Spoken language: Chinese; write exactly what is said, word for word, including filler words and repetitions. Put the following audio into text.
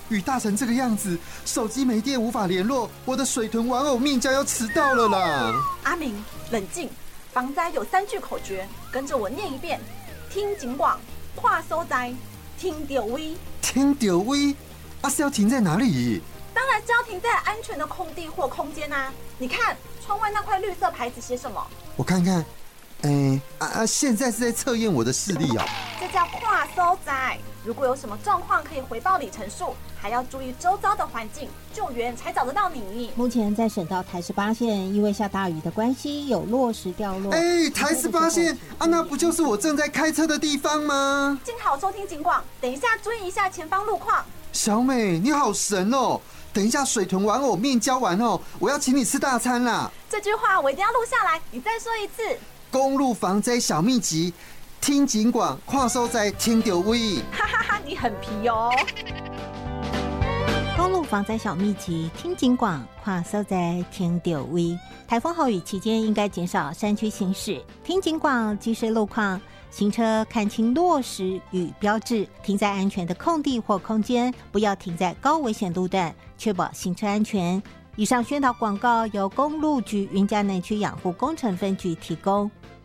雨大成这个样子，手机没电无法联络，我的水豚玩偶命将要迟到了啦！ 阿明，冷静，防灾有三句口诀，跟着我念一遍：听警广，跨收灾，听丢威。 听丢威，啊是要停在哪里？ 当然是要停在安全的空地或空间啊！你看窗外那块绿色牌子写什么？ 我看看，哎啊啊！现在是在测验我的视力啊！ 这叫跨收灾。如果有什么状况，可以回报里程数，还要注意周遭的环境，救援才找得到你。 目前在省道台十八线，因为下大雨的关系，有落石掉落。 哎，台十八线啊，那不就是我正在开车的地方吗？ 静好收听警广，等一下注意一下前方路况。 小美，你好神哦！等一下水豚玩偶面交完后，我要请你吃大餐啦！ 这句话我一定要录下来，你再说一次。 公路防灾小秘籍，听警广，跨收灾听丢威。 哈哈哈，你很皮哦。 公路防灾小秘籍，听警广，跨收灾听丢威。台风豪雨期间，应该减少山区行驶，听警广，及时路况。行车看清落石与标志，停在安全的空地或空间，不要停在高危险路段，确保行车安全。以上宣导广告由公路局云嘉南区养护工程分局提供。